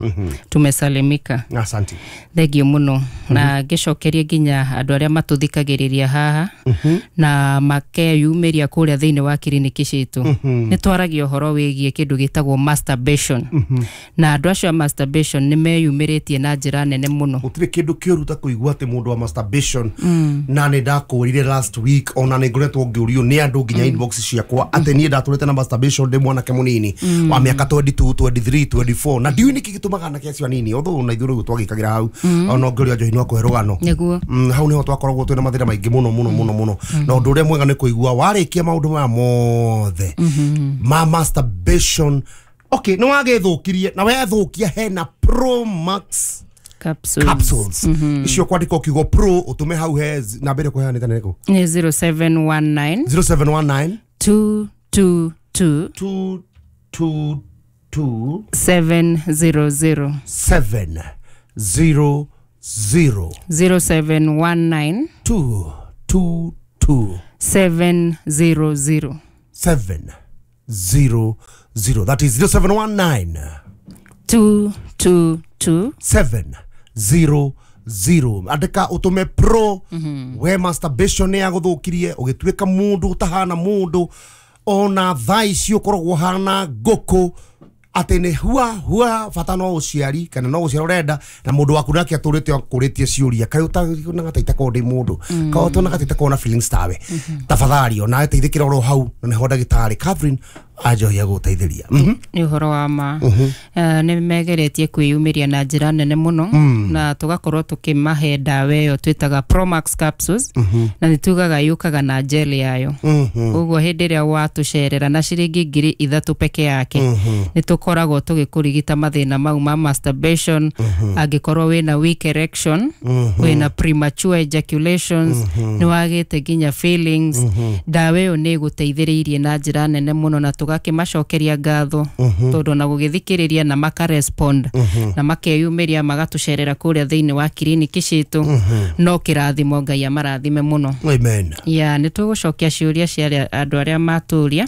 tumesalimika. Asante. Thengio muno na ngicokerie nginya andu aria matuthikagiriria haha na makeyumiria kuria thiini wa kiriniki citu. Ni twaragia uhoro wigie kindu gitagwo masturbation. Na andu acio masturbation ni meyumiritie na njira nene muno. Gutire kindu kiuruta kuigua ati mundu wa masturbation na ni ndakurire last week ona ni ngoretwo ngiurio ni andu nginya inbox ciakwa ati ni ndaturite na masturbation ndi mwanake munini wa miaka 22 23 24 na ndiu niki gitumaga na kiasi nini otho na ithuru twagikagira hau ona ngiuria njohi no kwerugano hau niho twakoragwo twina mathira maingi muno na undu uria mwega ni kuigua warikia maundu ma mothe ma masturbation. Okay, no agithukirie na wethukia hena Pro Max capsules. Icio kwandika kiugo pro utume hau he na mbere kuheana nita neko ni 0719 222 700 0719 222 700 that is 0719 222 700 andika utume pro we masturbation ya guthukirie ugituika mundu utahana mundu ona thaici ukoragwo hana ngoko atene hua fatano uciari kana no uciaro renda na mundu waku nake aturite akuritie ciuria kayo na gataita ko ndi mundu kayo to na gataita ko na feelings tawe tafadhali ona ateithikira ro hau na hoda gitari Catherine ajo ya guteithiria ni uhoro wa ma ni megeretie kwiyumiria na njira nene muno na tugakorwo tukimahe dawe yo twitaga Pro Max capsules na nitugaga yukaga na gel yayo uguo hindi ria watucerera na ciringi 3,000 peke yake ni tukoragwo tugikurigita mathina mau ma masturbation angikorwo wina weak erection wina premature ejaculations ni wagite nginya feelings dawe yo ni guteithiririe na njira nene muno na macokeria ngatho tondu na gugithikiriria na makarespond na makeyumiria magatucerera kuria thiini wa kiriniki citu no kirathimo Ngai amarathime muno. Amen. Ya ni tugucokia ciuria cia andu aria maturia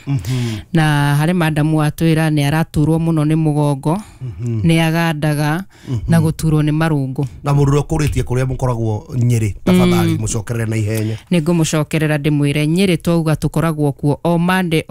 na hari madamu atwira ni araturwo muno ni mugongo ni agandaga na guturwo ni marungu na mururo kuritie kuria mukoragwo Nyeri tafadhali mucokerere na ihenya. Ni ngumucokerera ndimwire Nyeri twauga tukoragwo kuo o Monday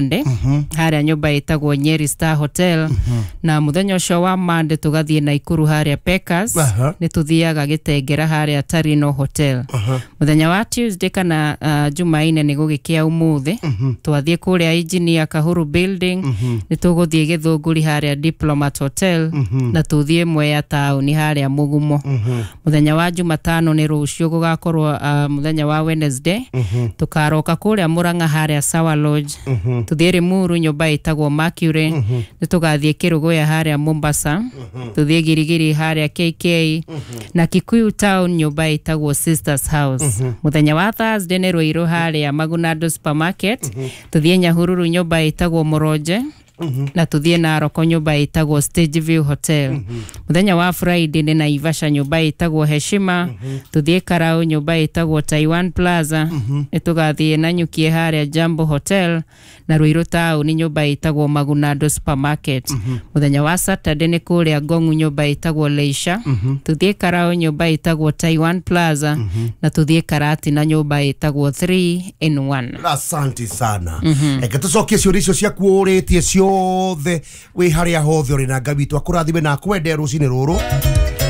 haria nyumba itagwo Nyeri Star Hotel na muthenya ucio wa Monday tugathie Naikuru haria Pekas ni tuthiaga Gitengera haria Tarino Hotel muthenya wa Tuesday kana Jumaine ni gugikia umuthi twathie kuria Engineer Kahuru Building ni tuguthie Githunguri haria Diplomat Hotel na tuthie Mwea Town haria Mugumo muthenya wa Jumatano ni rucio gugakorwo muthenya wa Wednesday tukaroka kuria Muranga haria Sawa Lodge tuthie Muru nyumba itagwo Mercury ni tugathie Kirugoya haria Mombasa tuthie Girigiri haria KK na Kikuyu Town nyumba itagwo Sisters House muthenya wa Thursday ni Ruiru haria Magunado Supermarket tuthie Nyahururu nyumba itagwo Moroje na tuthie Naroko nyumba itagwo Stage View Hotel muthenya wa Friday ni Naivasha nyumba itagwo Heshima tuthie Karau nyumba itagwo Taiwan Plaza tugathie Nanyukie haria Jambo Hotel na Ruiru Town ni nyumba itagwo Magunado Supermarket muthenya wa Saturday ni kuria Ngongu nyumba itagwo Leisha tuthie Karau nyumba itagwo Taiwan Plaza na tuthie Karati na nyumba itagwo 3 in 1. Asante sana tucokie ciuria cia kuuritie ciothe wi haria hothe uri na Ngai witu akurathime na kwende rucini ruru